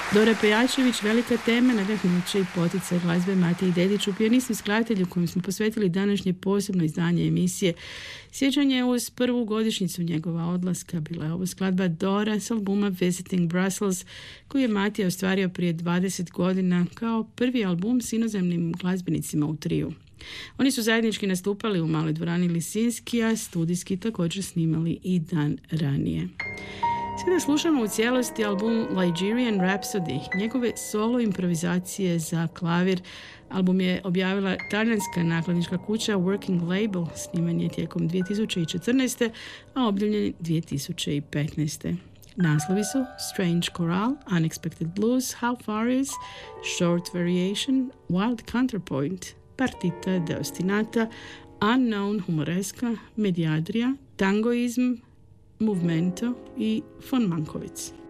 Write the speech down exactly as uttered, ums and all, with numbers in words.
Dora Pejačević, velika tema, nadahnuće i poticaj glazbe Matiji Dediću, pijanistu i skladatelju kojem smo posvetili današnje posebno izdanje emisije. Sjećanje uz prvu godišnjicu njegova odlaska bila je ovo skladba Dora s albuma Visiting Brussels, koji je Matija ostvario prije dvadeset godina kao prvi album s inozemnim glazbenicima u triju. Oni su zajednički nastupali u maloj dvorani Lisinski, a studijski također snimali i dan ranije. Sada slušamo u cijelosti album Ligerian Rhapsody, njegove solo improvizacije za klavir. Album je objavila talijanska nakladnička kuća Working Label, sniman je tijekom dvije tisuće četrnaeste. a objavljen dvije tisuće petnaeste. Naslovi su Strange Choral, Unexpected Blues, How Far Is, Short Variation, Wild Counterpoint, Partita de Ostinata, Unknown Humoreska, Mediadria, Tangoism, Movimento i von Mankovic.